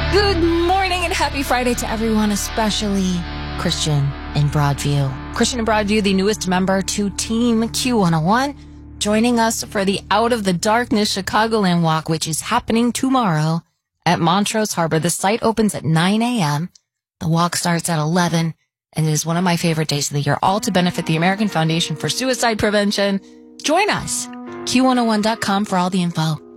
Good morning and happy Friday to everyone, especially Christian in Broadview. Christian in Broadview, the newest member to Team Q101, joining us for the Out of the Darkness Chicagoland Walk, which is happening tomorrow at Montrose Harbor. The site opens at 9 a.m. The walk starts at 11, and it is one of my favorite days of the year, all to benefit the American Foundation for Suicide Prevention. Join us, Q101.com for all the info.